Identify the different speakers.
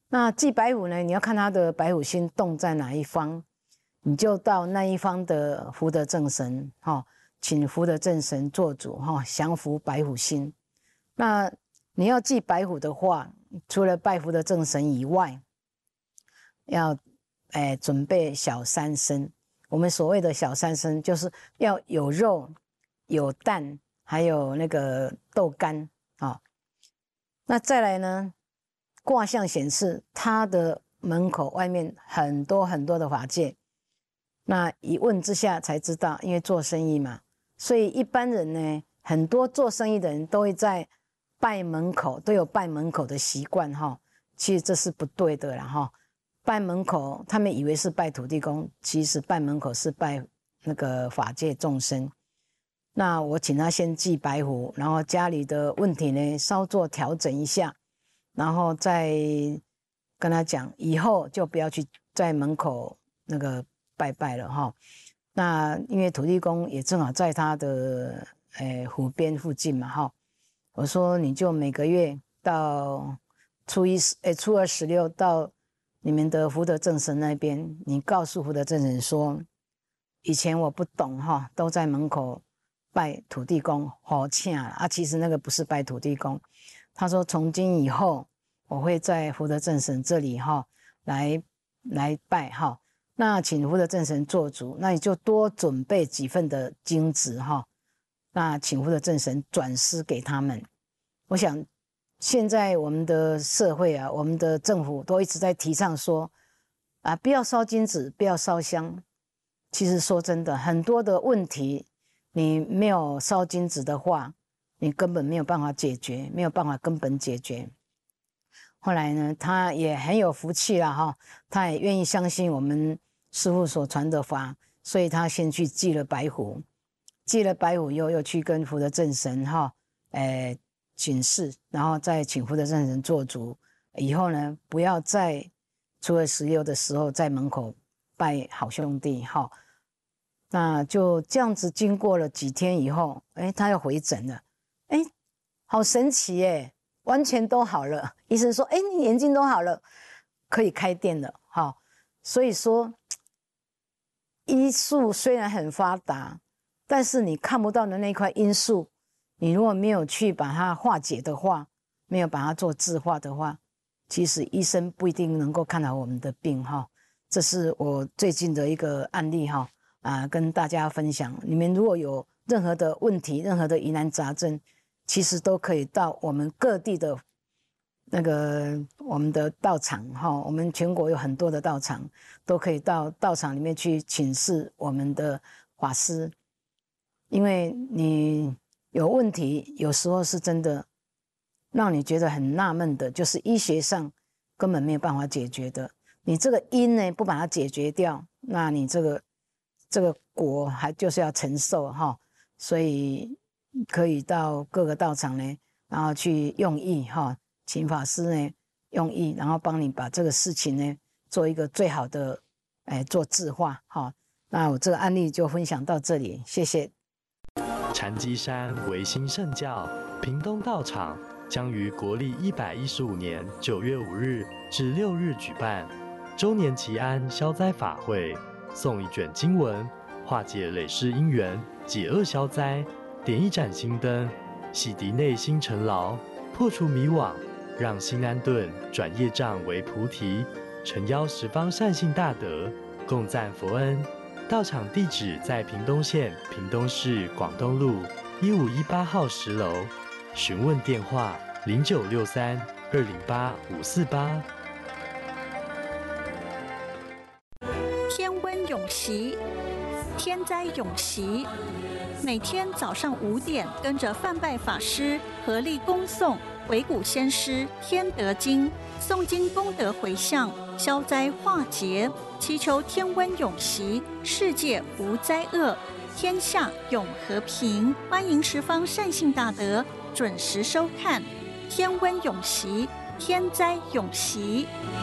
Speaker 1: 那祭白虎呢，你要看他的白虎星动在哪一方，你就到那一方的福德正神，请福德正神做主，降服白虎星。那你要祭白虎的话，除了拜福德正神以外，要准备小三牲。我们所谓的小三牲，就是要有肉、有蛋，还有那个豆干啊。那再来呢，卦象显示他的门口外面很多很多的法界。那一问之下才知道，因为做生意嘛，所以一般人呢，很多做生意的人都会在拜门口，都有拜门口的习惯哈。其实这是不对的啦哈。拜门口，他们以为是拜土地公，其实拜门口是拜那个法界众生。那我请他先祭白虎，然后家里的问题呢稍作调整一下，然后再跟他讲，以后就不要去在门口那个拜拜了哈。那因为土地公也正好在他的湖边附近嘛哈。我说你就每个月到初二16到你们的福德正神那边，你告诉福德正神说，以前我不懂哈，都在门口拜土地公好请啊，其实那个不是拜土地公。他说从今以后我会在福德正神这里哈来拜哈，那请福德正神做主，那你就多准备几份的金子哈，那请福德正神转施给他们。我想现在我们的社会啊，我们的政府都一直在提倡说啊，不要烧金纸，不要烧香。其实说真的，很多的问题你没有烧金纸的话，你根本没有办法解决，没有办法根本解决。后来呢，他也很有福气啦哈，他也愿意相信我们师父所传的法，所以他先去祭了白虎，祭了白虎又去跟福德正神哈，请示，然后再请福德正神做主。以后呢，不要在初二16的时候在门口拜好兄弟哈。那就这样子，经过了几天以后，他又回诊了，好神奇耶，完全都好了。医生说，你眼睛都好了，可以开店了哈。所以说，医术虽然很发达，但是你看不到的那块因素，你如果没有去把它化解的话，没有把它做治化的话，其实医生不一定能够看好我们的病哈。这是我最近的一个案例哈，跟大家分享。你们如果有任何的问题，任何的疑难杂症，其实都可以到我们各地的那个我们的道场哈，我们全国有很多的道场，都可以到道场里面去请示我们的法师。因为你有问题，有时候是真的让你觉得很纳闷的，就是医学上根本没有办法解决的。你这个因呢不把它解决掉，那你这个果还就是要承受哈。所以可以到各个道场呢，然后去用意哈，请法师呢用意，然后帮你把这个事情呢做一个最好的做治化哈。那我这个案例就分享到这里，谢谢。
Speaker 2: 禅机山维新圣教屏东道场将于国历115年9月5日至6日举办周年祈安消灾法会，诵一卷经文，化解累世因缘，解厄消灾，点一盏心灯，洗涤内心尘劳，破除迷惘，让心安顿，转业障为菩提，诚邀十方善信大德共赞佛恩。道场地址在屏东县屏东市广东路1518号10楼，询问电话0963-208-548。
Speaker 3: 天温永息，天灾永息。每天早上5点，跟着范拜法师合力恭诵维谷先师天德经，诵经功德回向，消灾化劫，祈求天温永息，世界无灾厄，天下永和平。欢迎十方善信大德准时收看天温永息，天灾永息。